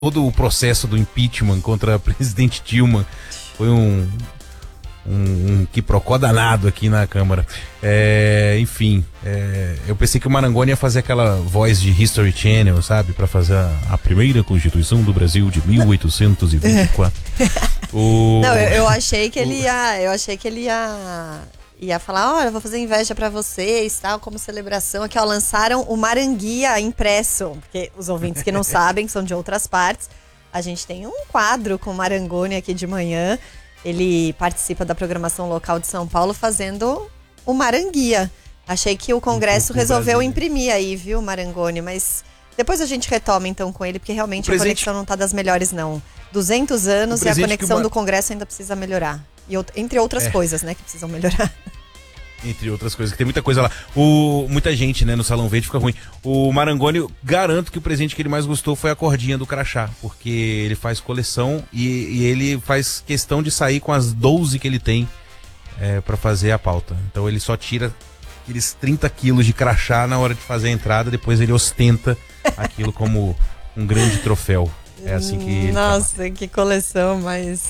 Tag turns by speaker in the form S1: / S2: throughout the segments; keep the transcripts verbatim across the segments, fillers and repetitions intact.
S1: todo o processo do impeachment contra a presidente Dilma. Foi um, um, um quiprocó danado aqui na Câmara. É, enfim, é, eu pensei que o Marangoni ia fazer aquela voz de History Channel, sabe? Pra fazer a, a primeira Constituição do Brasil de mil oitocentos e vinte e quatro. o...
S2: Não, eu, eu achei que ele ia. Eu achei que ele ia. Ia falar, olha, vou fazer inveja pra vocês, tal, como celebração. Aqui, ó, lançaram o Maranguia impresso. Porque os ouvintes que não sabem, que são de outras partes, a gente tem um quadro com o Marangoni aqui de manhã. Ele participa da programação local de São Paulo fazendo o Maranguia. Achei que o Congresso resolveu Brasil. imprimir aí, viu, Marangoni? Mas depois a gente retoma então com ele, porque realmente presente... a conexão não tá das melhores, não. duzentos anos e a conexão Mar... do Congresso ainda precisa melhorar. E out... Entre outras é. coisas, né, que precisam melhorar.
S1: Entre outras coisas, que tem muita coisa lá. O, muita gente, né, no Salão Verde fica ruim. O Marangoni, garanto que o presente que ele mais gostou foi a cordinha do crachá, porque ele faz coleção e, e ele faz questão de sair com as doze que ele tem é, para fazer a pauta. Então ele só tira aqueles trinta quilos de crachá na hora de fazer a entrada, depois ele ostenta aquilo como um grande troféu. É assim que ele
S2: Nossa,
S1: trabalha.
S2: Que coleção mais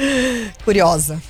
S2: curiosa.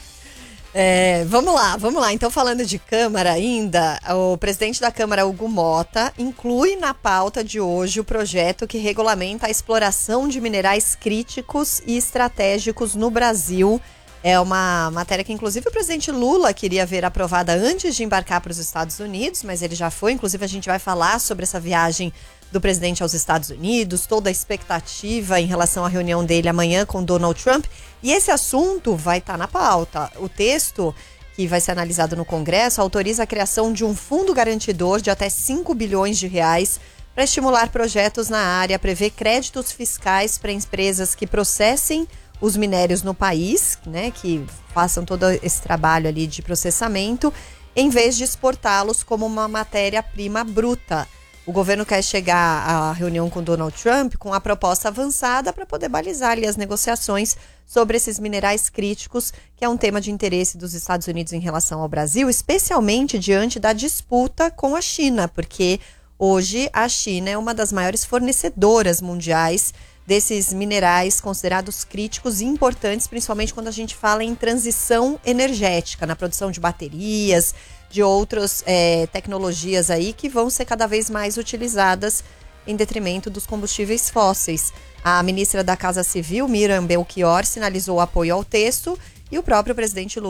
S2: É, vamos lá, vamos lá. Então, falando de Câmara ainda, o presidente da Câmara, Hugo Motta, inclui na pauta de hoje o projeto que regulamenta a exploração de minerais críticos e estratégicos no Brasil. É uma matéria que, inclusive, o presidente Lula queria ver aprovada antes de embarcar para os Estados Unidos, mas ele já foi. Inclusive, a gente vai falar sobre essa viagem do presidente aos Estados Unidos, toda a expectativa em relação à reunião dele amanhã com Donald Trump. E esse assunto vai estar na pauta. O texto que vai ser analisado no Congresso autoriza a criação de um fundo garantidor de até cinco bilhões de reais para estimular projetos na área, prevê créditos fiscais para empresas que processem os minérios no país, né, que façam todo esse trabalho ali de processamento, em vez de exportá-los como uma matéria-prima bruta. O governo quer chegar à reunião com Donald Trump com a proposta avançada para poder balizar ali as negociações sobre esses minerais críticos, que é um tema de interesse dos Estados Unidos em relação ao Brasil, especialmente diante da disputa com a China, porque hoje a China é uma das maiores fornecedoras mundiais desses minerais considerados críticos e importantes, principalmente quando a gente fala em transição energética, na produção de baterias, de outras é, tecnologias aí que vão ser cada vez mais utilizadas em detrimento dos combustíveis fósseis. A ministra da Casa Civil, Miriam Belchior, sinalizou apoio ao texto e o próprio presidente Lula